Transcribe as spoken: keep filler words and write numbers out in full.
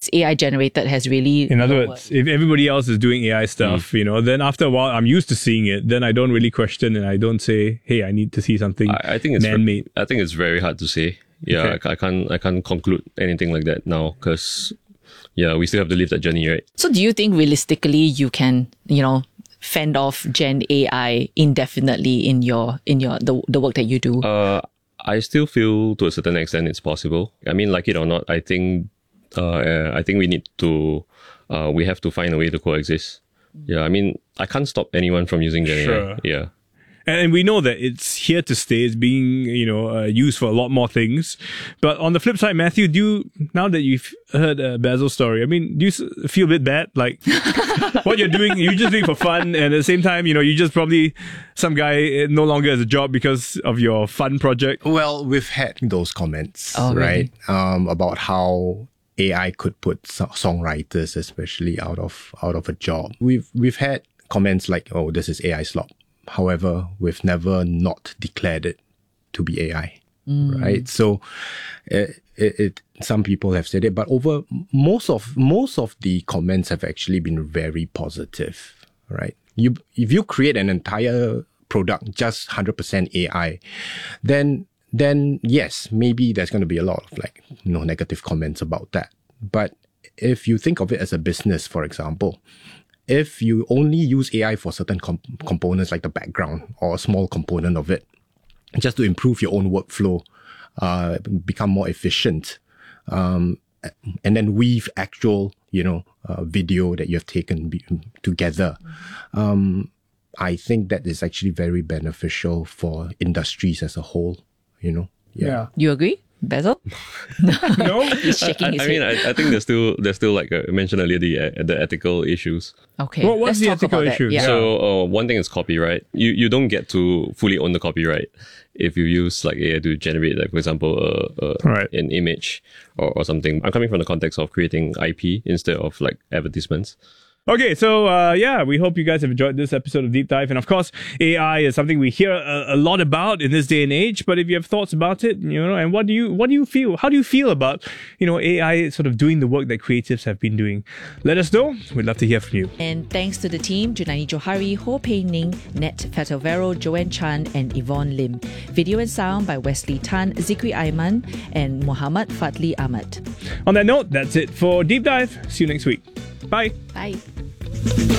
A I generated has really... In other words, if everybody else is doing A I stuff, mm. you know, then after a while, I'm used to seeing it. Then I don't really question and I don't say, hey, I need to see something I, I think it's man-made. I think it's very hard to say. Yeah, okay. I, I can't I can't conclude anything like that now because, yeah, we still have to live that journey, right? So do you think realistically you can, you know, fend off Gen A I indefinitely in your in your the, the work that you do? Uh, I still feel to a certain extent it's possible. I mean, like it or not, I think uh, I think we need to uh, we have to find a way to coexist. Yeah, I mean, I can't stop anyone from using Gen sure. A I. Yeah. And we know that it's here to stay. It's being, you know, uh, used for a lot more things. But on the flip side, Matthew, do you, now that you've heard uh, Basil's story, I mean, do you feel a bit bad? Like, what you're doing, you're just doing for fun. And at the same time, you know, you just probably some guy no longer has a job because of your fun project. Well, we've had those comments, oh, right? Really? Um, about how A I could put so- songwriters, especially, out of out of a job. We've we've had comments like, "Oh, this is A I slop." However, we've never not declared it to be A I, mm. right? So, it, it, it some people have said it, but over most of most of the comments have actually been very positive, right? You if you create an entire product just one hundred percent A I, then then yes, maybe there's going to be a lot of like you know negative comments about that. But if you think of it as a business, for example, if you only use A I for certain com- components like the background or a small component of it, just to improve your own workflow, uh, become more efficient, um, and then weave actual, you know, uh, video that you've taken be- together, um, I think that is actually very beneficial for industries as a whole, you know. Yeah. yeah. You agree? Basil? No, he's shaking I, his I mean, head. I, I think there's still there's still like I mentioned earlier the uh, the ethical issues. Okay, well, what's let's the talk ethical about issue? That. Yeah. So uh, one thing is copyright. You you don't get to fully own the copyright if you use like A I to generate, like for example, uh, uh, right. an image or, or something. I'm coming from the context of creating I P instead of like advertisements. Okay, so uh, yeah, we hope you guys have enjoyed this episode of Deep Dive. And of course, A I is something we hear a, a lot about in this day and age. But if you have thoughts about it, you know, and what do you what do you feel? How do you feel about, you know, A I sort of doing the work that creatives have been doing? Let us know. We'd love to hear from you. And thanks to the team, Junani Johari, Ho Pei Ning, Nat Fatovero, Joanne Chan, and Yvonne Lim. Video and sound by Wesley Tan, Zikri Aiman, and Muhammad Fadli Ahmad. On that note, that's it for Deep Dive. See you next week. Bye. Bye.